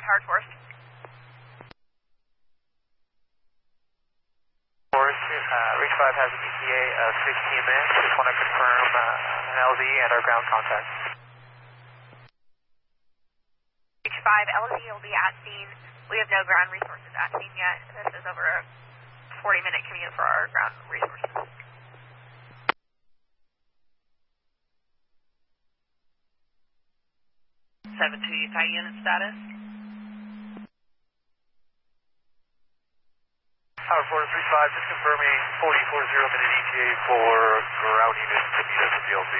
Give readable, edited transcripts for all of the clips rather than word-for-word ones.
Howard Forest. Reach 5 has an ETA of 16 minutes. Just want to confirm an LZ and our ground contact. Reach 5, LZ will be at scene. We have no ground resources at scene yet. This is over a 40-minute commute for our ground resources. 7-2 Utah unit status. Howard Forest 3-5, just confirming 40-40 minute ETA for ground units to meet us at DLC.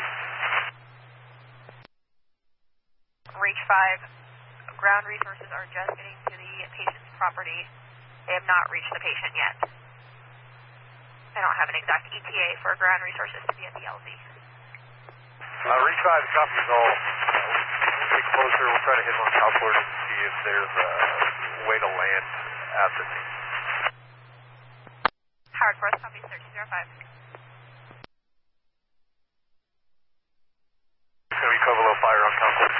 Reach 5, ground resources are just getting to the patient's property. They have not reached the patient yet. I don't have an exact ETA for ground resources to be at the LZ. Reach 5, copies all. We'll get closer, we'll try to hit them on southward and see if there's a way to land at the scene. Howard Forest, copy 1305. It's going to be Covelo fire on Concord.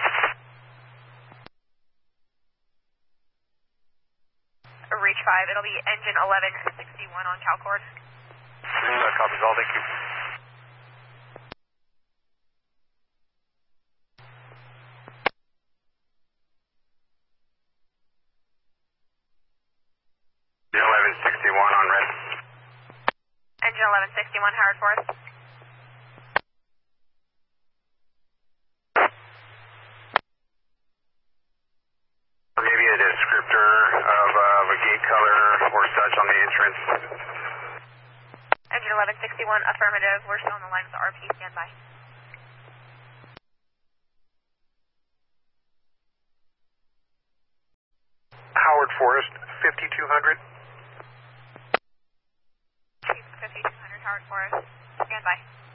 Reach 5, it'll be engine 1161 on Calcord. Copies all, thank you. On red. Engine 1161, Howard Forest. I'll give you a descriptor of a gate color or such on the entrance. Engine 1161, affirmative. We're still on the line with the RP. Stand by. Howard Forest, 5200. 5200 Howard Forest. Stand by.